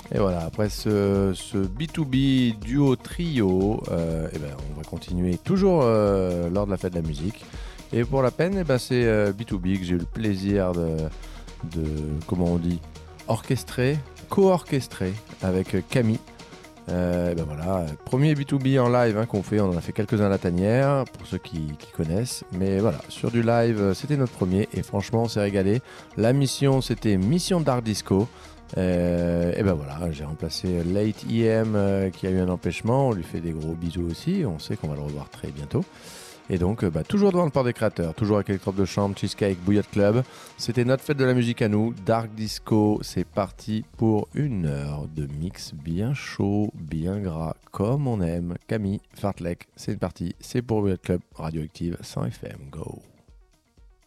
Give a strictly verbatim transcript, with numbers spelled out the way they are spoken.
Et voilà, après ce, ce B deux B duo trio, euh, eh ben, on va continuer toujours euh, lors de la fête de la musique. Et pour la peine, eh ben, c'est euh, B deux B que j'ai eu le plaisir de, de, comment on dit, orchestrer, co-orchestrer avec euh, Camille. Euh, et ben voilà, premier B deux B en live hein, qu'on fait, on en a fait quelques-uns à la tanière, pour ceux qui, qui connaissent. Mais voilà, sur du live, euh, c'était notre premier et franchement, on s'est régalé. La mission, c'était Mission Dark Disco. Euh, et ben voilà, j'ai remplacé Late E M euh, qui a eu un empêchement. On lui fait des gros bisous aussi. On sait qu'on va le revoir très bientôt. Et donc, euh, bah, toujours devant le port des créateurs, toujours avec Electrope de Chambre, Cheesecake, Bouillotte Club. C'était notre fête de la musique à nous, Dark Disco. C'est parti pour une heure de mix bien chaud, bien gras, comme on aime. Camille, Fartlek, c'est parti. C'est pour Bouillotte Club, Radioactive cent F M. Go!